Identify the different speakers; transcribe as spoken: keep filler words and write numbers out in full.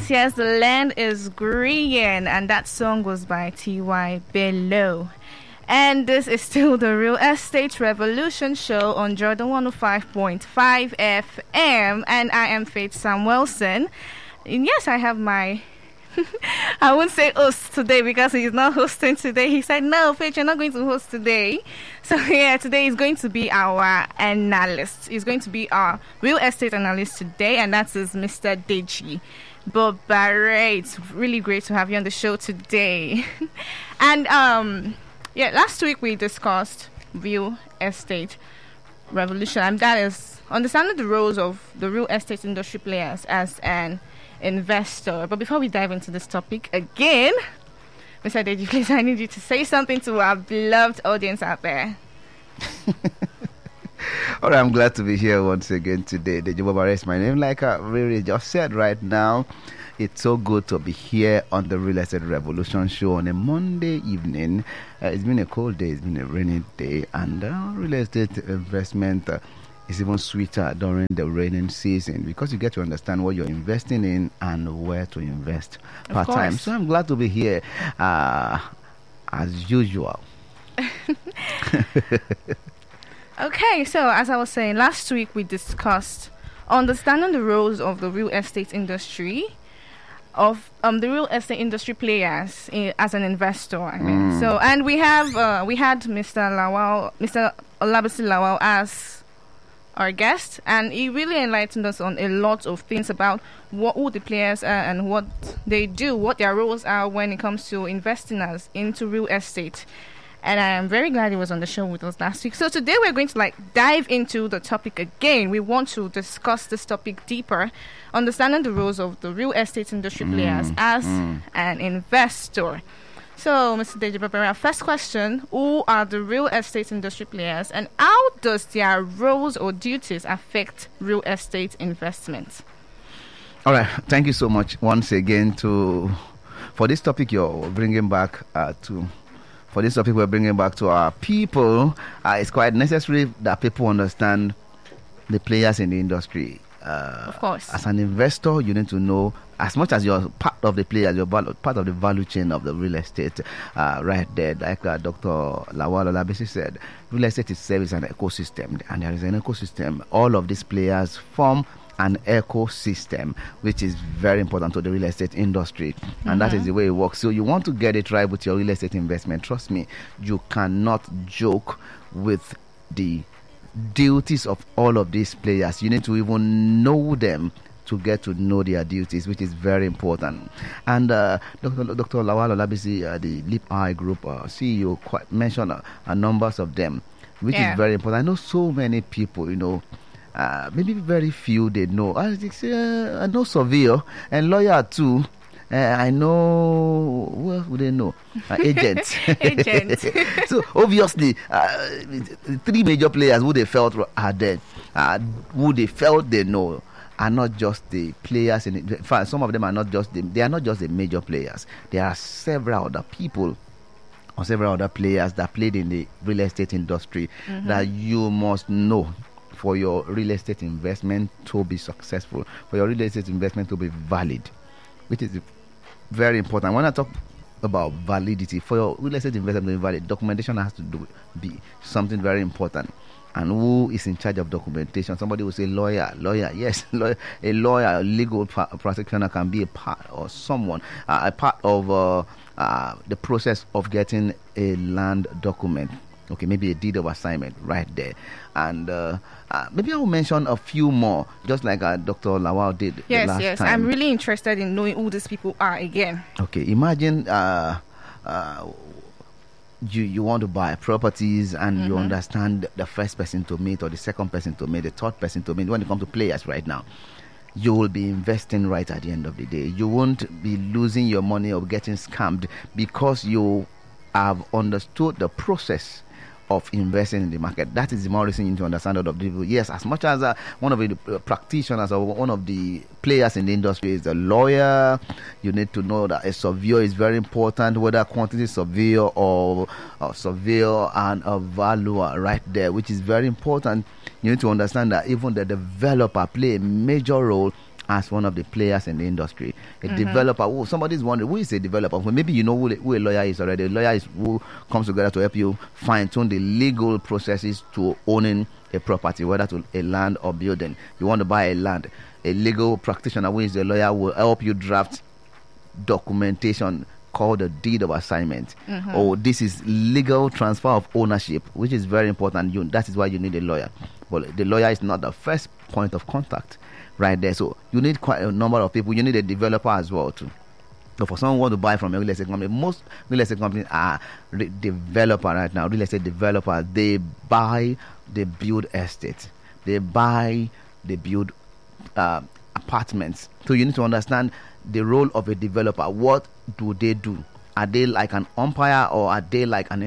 Speaker 1: Yes, yes, the land is green, and that song was by T Y Bello. And this is still the Real Estate Revolution show on Jordan one oh five point five F M, and I am Faith Samuelson. And yes, I have my I won't say host today because he's not hosting today. He said, no, Faith, you're not going to host today. So yeah, today is going to be our analyst. He's going to be our real estate analyst today, and that is Mister Deji Bobare. It's really great to have you on the show today. And um, yeah, last week we discussed real estate revolution, and that is understanding the roles of the real estate industry players as an investor. But before we dive into this topic again, Mister Deji, please, I need you to say something to our beloved audience out there.
Speaker 2: All right, I'm glad to be here once again today. Deji Bobare is my name. Like I really just said right now, it's so good to be here on the Real Estate Revolution show on a Monday evening. Uh, it's been a cold day, it's been a rainy day, and uh, real estate investment uh, is even sweeter during the raining season because you get to understand what you're investing in and where to invest part time. So I'm glad to be here uh, as usual.
Speaker 1: Okay, so as I was saying, last week we discussed understanding the roles of the real estate industry, of um the real estate industry players in, as an investor. I mean, mm. so and we have uh, we had Mister Lawal, Mister Olabisi Lawal as our guest, and he really enlightened us on a lot of things about what who the players are and what they do, what their roles are when it comes to investing us into real estate. And I am very glad he was on the show with us last week. So today we're going to like dive into the topic again. We want to discuss this topic deeper, understanding the roles of the real estate industry mm, players as mm. an investor. So, Mister Deji Bobare, first question, who are the real estate industry players and how does their roles or duties affect real estate investments?
Speaker 2: All right, thank you so much once again to for this topic you're bringing back uh, to For this topic we're bringing back to our people. Uh, it's quite necessary that people understand the players in the industry. Uh,
Speaker 1: of course.
Speaker 2: As an investor, you need to know, as much as you're part of the players, you're part of the value chain of the real estate uh, right there. Like uh, Doctor Lawal Olabisi said, real estate itself is an ecosystem, and there is an ecosystem. All of these players form an ecosystem, which is very important to the real estate industry, and mm-hmm. that is the way it works. So you want to get it right with your real estate investment. Trust me, you cannot joke with the duties of all of these players. You need to even know them to get to know their duties, which is very important. And uh, Doctor Doctor Lawal Olabisi, uh, the Leap Eye Group uh, C E O, quite mentioned uh, uh, numbers of them, which yeah. is very important. I know so many people, you know, Uh, maybe very few they know. I, uh, I know surveyor and lawyer too. Uh, I know, what would they know? Uh, agents.
Speaker 1: Agents.
Speaker 2: So obviously, uh, three major players who they felt are there, uh, who they felt they know, are not just the players. In, in fact, some of them are not just the, they are not just the major players. There are several other people or several other players that played in the real estate industry mm-hmm. that you must know for your real estate investment to be successful, for your real estate investment to be valid, which is very important. When I talk about validity, for your real estate investment to be valid, documentation has to do be something very important. And who is in charge of documentation? Somebody will say lawyer, lawyer, yes, lawyer, a lawyer, a legal practitioner can be a part or someone, uh, a part of uh, uh, the process of getting a land document. Okay, maybe a deed of assignment right there. And uh, uh, maybe I will mention a few more, just like uh, Doctor Lawal did
Speaker 1: yes,
Speaker 2: the last
Speaker 1: yes.
Speaker 2: time.
Speaker 1: Yes, I'm really interested in knowing who these people are again.
Speaker 2: Okay, imagine uh, uh, you you want to buy properties and mm-hmm. you understand the first person to meet or the second person to meet, the third person to meet. When it comes to players right now, you will be investing right at the end of the day. You won't be losing your money or getting scammed because you have understood the process of investing in the market. That is the more reason you need to understand all of the people. Yes, as much as uh, one of the uh, practitioners or one of the players in the industry is a lawyer, you need to know that a surveyor is very important, whether quantity surveyor or, or surveyor and a valuer right there, which is very important. You need to understand that even the developer play a major role as one of the players in the industry. A
Speaker 1: Mhm.
Speaker 2: developer, who somebody's wondering who is a developer. Well, maybe you know who, who a lawyer is already. A lawyer is who comes together to help you fine tune the legal processes to owning a property, whether to a land or building. You want to buy a land, a legal practitioner who is a lawyer will help you draft documentation called a deed of assignment.
Speaker 1: Mhm.
Speaker 2: Or this is legal transfer of ownership, which is very important. You, that is why you need a lawyer. But the lawyer is not the first point of contact right there. So you need quite a number of people. You need a developer as well too. So for someone who want to buy from a real estate company, most real estate companies are re- developer right now. Real estate developers, they buy, they build estates, they buy, they build uh, apartments. So you need to understand the role of a developer. What do they do? Are they like an umpire or are they like an